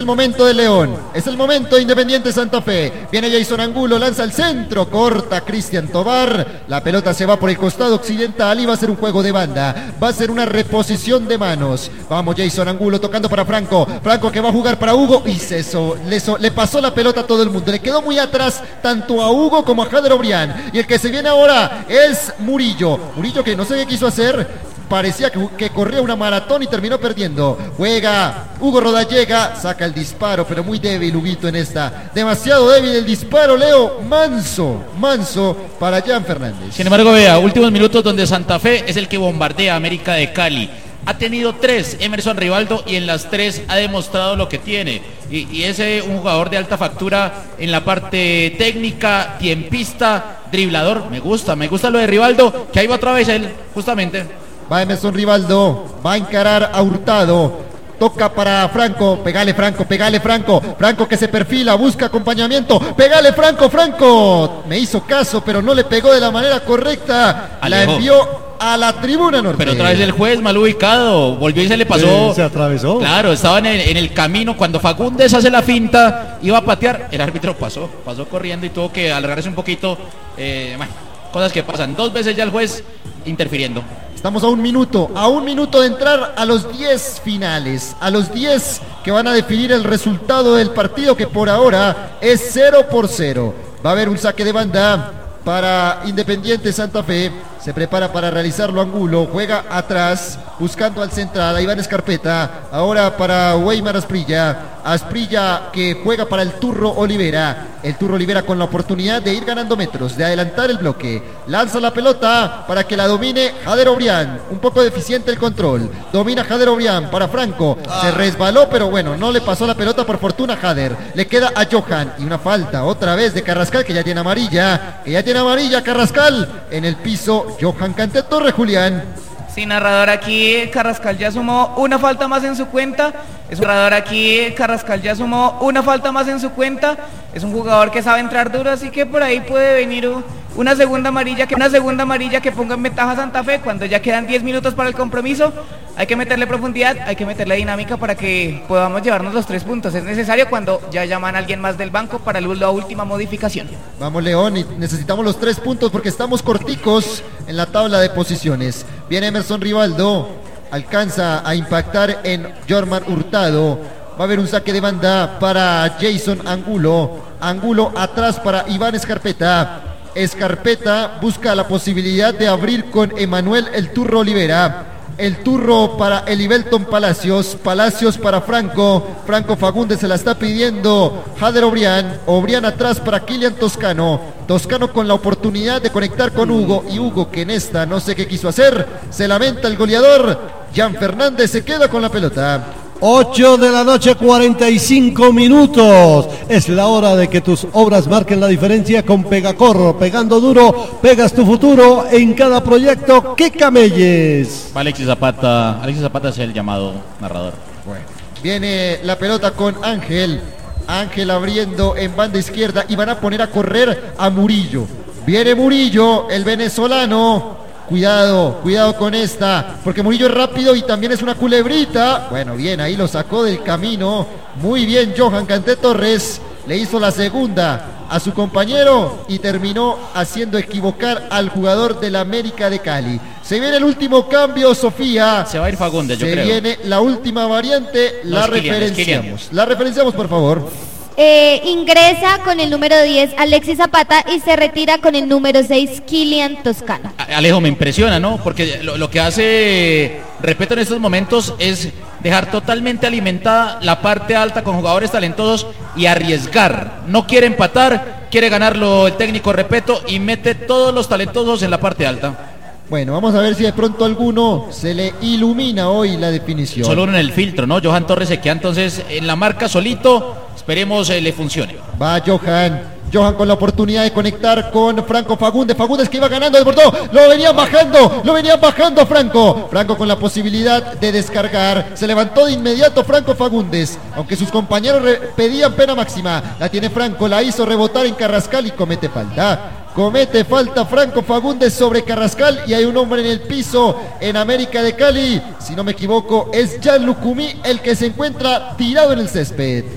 momento de León, es el momento de Independiente Santa Fe. Viene Jason Angulo, lanza al centro, corta Cristian Tobar. La pelota se va por el costado occidental y va a ser un juego de banda. Va a ser una reposición de manos. Vamos, Jason Angulo tocando para Franco. Franco que va a jugar para Hugo y le pasó la pelota a todo el mundo. Le quedó muy atrás tanto a Hugo como a Jader Obrián. Y el que se viene ahora es Murillo. Murillo que no sé qué quiso hacer. Parecía que corría una maratón y terminó perdiendo. Juega Hugo Rodallega, saca el disparo, pero muy débil Huguito en esta. Demasiado débil el disparo, Leo. Manso para Jan Fernández. Sin embargo, vea, últimos minutos donde Santa Fe es el que bombardea a América de Cali. Ha tenido 3 Emerson Rivaldo y en las 3 ha demostrado lo que tiene. Y es un jugador de alta factura en la parte técnica, tiempista, driblador. Me gusta lo de Rivaldo, que ahí va otra vez él, justamente. Va Emerson Rivaldo, va a encarar a Hurtado, toca para Franco, pegale Franco, Franco que se perfila, busca acompañamiento, pegale Franco, me hizo caso pero no le pegó de la manera correcta, la envió a la tribuna norte. Pero otra vez el juez mal ubicado, volvió y se le pasó. Se atravesó. Claro, estaba en el camino, cuando Fagundes hace la finta, iba a patear, el árbitro pasó corriendo y tuvo que alargarse un poquito, bueno, cosas que pasan, 2 veces ya el juez interfiriendo. Estamos a un minuto de entrar a los 10 finales, a los 10 que van a definir el resultado del partido, que por ahora es 0-0. Va a haber un saque de banda para Independiente Santa Fe. Se prepara para realizarlo Angulo, juega atrás, buscando al central, a Iván Escarpeta, ahora para Weimar Asprilla que juega para el Turro Olivera con la oportunidad de ir ganando metros, de adelantar el bloque, lanza la pelota para que la domine Jader Obrián, un poco deficiente el control, domina Jader Obrián para Franco, se resbaló pero bueno, no le pasó la pelota por fortuna a Jader, le queda a Johan y una falta otra vez de Carrascal que ya tiene amarilla Carrascal en el piso. Johan Cante Torre, Julián. Sí, narrador, aquí Carrascal ya sumó una falta más en su cuenta. Es un jugador que sabe entrar duro, así que por ahí puede venir una segunda amarilla que ponga en ventaja a Santa Fe cuando ya quedan 10 minutos para el compromiso. Hay que meterle profundidad, hay que meterle dinámica para que podamos llevarnos los 3 puntos. Es necesario cuando ya llaman a alguien más del banco para la última modificación. Vamos, León, y necesitamos los 3 puntos porque estamos corticos en la tabla de posiciones. Viene Emerson Rivaldo, alcanza a impactar en Jorman Hurtado. Va a haber un saque de banda para Jason Angulo atrás para Iván Escarpeta busca la posibilidad de abrir con Emanuel el Turro Olivera. El turro para Elivelton Palacios para Franco Fagundes se la está pidiendo Jader Obrián atrás para Kilian Toscano con la oportunidad de conectar con Hugo, y Hugo que en esta no sé qué quiso hacer, se lamenta el goleador, Jan Fernández se queda con la pelota. 8 de la noche, 45 minutos. Es la hora de que tus obras marquen la diferencia con Pegacorro. Pegando duro, pegas tu futuro en cada proyecto que camelles. Alexis Zapata es el llamado narrador. Bueno, viene la pelota con Ángel abriendo en banda izquierda y van a poner a correr a Murillo. Viene Murillo, el venezolano. Cuidado con esta, porque Murillo es rápido y también es una culebrita. Bueno, bien, ahí lo sacó del camino. Muy bien, Johan Cante Torres. Le hizo la segunda a su compañero y terminó haciendo equivocar al jugador del América de Cali. Se viene el último cambio, Sofía. Se va a ir Fagundes, yo creo. Se viene la última variante, la referenciamos. La referenciamos, por favor. Ingresa con el número 10 Alexis Zapata y se retira con el número 6 Kilian Toscano. Alejo, me impresiona, ¿no? Porque lo que hace Repeto en estos momentos es dejar totalmente alimentada la parte alta con jugadores talentosos y arriesgar. No quiere empatar, quiere ganarlo el técnico Repeto y mete todos los talentosos en la parte alta. Bueno, vamos a ver si de pronto alguno se le ilumina hoy la definición. Solo uno en el filtro, ¿no? Johan Torres se queda entonces en la marca solito. Esperemos le funcione. Va Johan con la oportunidad de conectar con Franco Fagundes que iba ganando, desbordó, lo venían bajando Franco con la posibilidad de descargar, se levantó de inmediato Franco Fagundes, aunque sus compañeros pedían pena máxima, la tiene Franco, la hizo rebotar en Carrascal y comete falta Franco Fagundes sobre Carrascal y hay un hombre en el piso en América de Cali, si no me equivoco es Jan Lucumí el que se encuentra tirado en el césped.